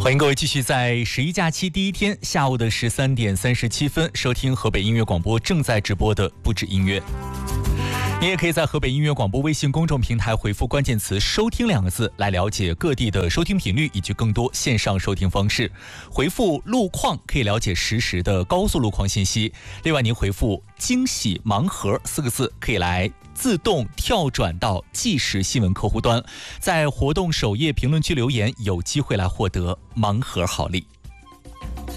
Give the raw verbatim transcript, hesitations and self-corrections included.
欢迎各位继续在十一假期第一天下午的十三点三十七分收听河北音乐广播正在直播的不止音乐。你也可以在河北音乐广播微信公众平台回复关键词收听两个字来了解各地的收听频率以及更多线上收听方式。回复路况可以了解实时的高速路况信息。另外您回复惊喜盲盒四个字可以来自动跳转到即时新闻客户端，在活动首页评论区留言有机会来获得盲盒好礼。